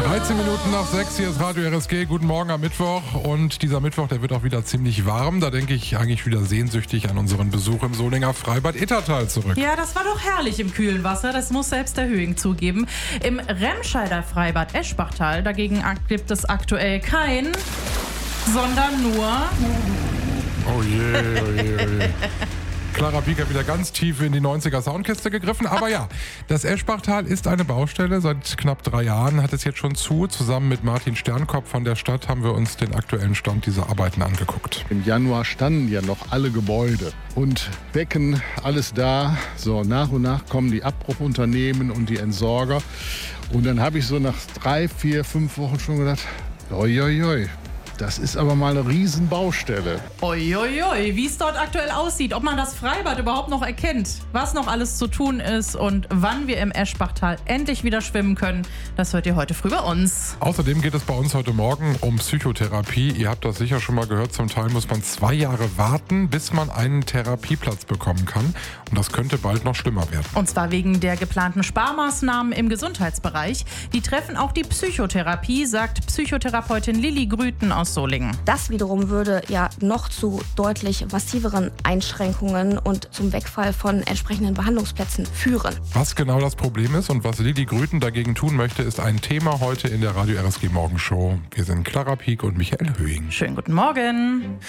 13 Minuten nach 6, hier ist Radio RSG. Guten Morgen am Mittwoch. Und dieser Mittwoch, der wird auch wieder ziemlich warm. Da denke ich eigentlich wieder sehnsüchtig an unseren Besuch im Solinger Freibad Ittertal zurück. Ja, das war doch herrlich im kühlen Wasser. Das muss selbst der Höhing zugeben. Im Remscheider Freibad Eschbachtal dagegen gibt es aktuell kein, sondern nur... Oh je, oh je, oh je. Clara Pieck hat wieder ganz tief in die 90er Soundkiste gegriffen. Aber ja, das Eschbachtal ist eine Baustelle. Seit knapp 3 Jahren hat es jetzt schon zu. Zusammen mit Martin Sternkopf von der Stadt haben wir uns den aktuellen Stand dieser Arbeiten angeguckt. Im Januar standen ja noch alle Gebäude und Becken, alles da. So, nach und nach kommen die Abbruchunternehmen und die Entsorger. Und dann habe ich so nach 3, 4, 5 Wochen schon gedacht, oi, oi, oi. Das ist aber mal eine Riesenbaustelle. Uiuiui, wie es dort aktuell aussieht, ob man das Freibad überhaupt noch erkennt, was noch alles zu tun ist und wann wir im Eschbachtal endlich wieder schwimmen können, das hört ihr heute früh bei uns. Außerdem geht es bei uns heute Morgen um Psychotherapie. Ihr habt das sicher schon mal gehört, zum Teil muss man 2 Jahre warten, bis man einen Therapieplatz bekommen kann. Und das könnte bald noch schlimmer werden. Und zwar wegen der geplanten Sparmaßnahmen im Gesundheitsbereich. Die treffen auch die Psychotherapie, sagt Psychotherapeutin Lilly Grüten aus Solingen. Das wiederum würde ja noch zu deutlich massiveren Einschränkungen und zum Wegfall von entsprechenden Behandlungsplätzen führen. Was genau das Problem ist und was Lilly Grüten dagegen tun möchte, ist ein Thema heute in der Radio RSG Morgenshow. Wir sind Clara Pieck und Michael Höhing. Schönen guten Morgen.